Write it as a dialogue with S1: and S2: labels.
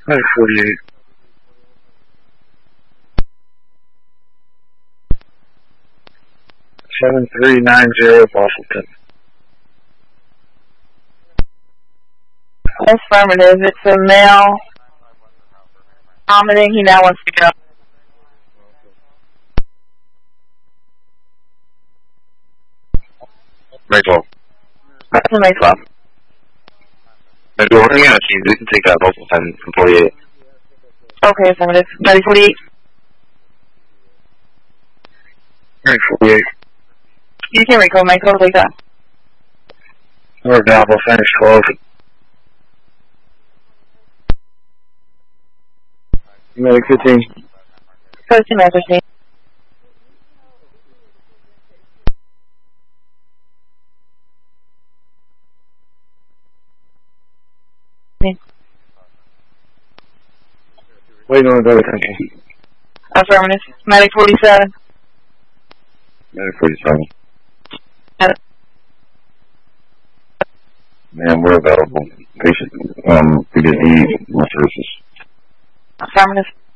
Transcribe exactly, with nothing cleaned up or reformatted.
S1: Medic forty-eight. seven three nine zero Boston.
S2: Affirmative. It's a male vomiting. He now wants to go.
S1: May twelve.
S2: That's a May twelve.
S1: Maybe we're running out of teams. We can take that local ten from forty-eight.
S2: Okay, affirmative. Ready, forty-eight.
S1: Ready, forty-eight.
S2: You can recall my code like that.
S1: We're available, finish twelve. Medic fifteen.
S2: fifteen, Medic fifteen.
S1: Waiting on the other attention.
S2: Affirmative. Medic forty-seven.
S1: Medic forty-seven.
S2: Medic.
S1: Man, we're available. Patient, um, we didn't need more services.
S2: Affirmative.